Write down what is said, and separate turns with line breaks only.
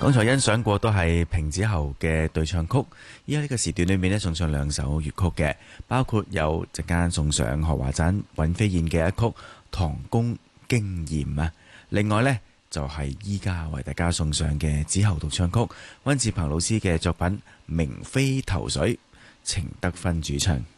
剛才欣賞過都係平子侯嘅對唱曲，依家呢個時段裏面呢，送上兩首粵曲嘅，包括有陣間送上何華珍、尹飛燕嘅一曲《唐宮經驗》啊，另外呢，就係依家為大家送上嘅子侯獨唱曲，溫志鵬老師嘅作品《明妃投水》，程德芬主唱。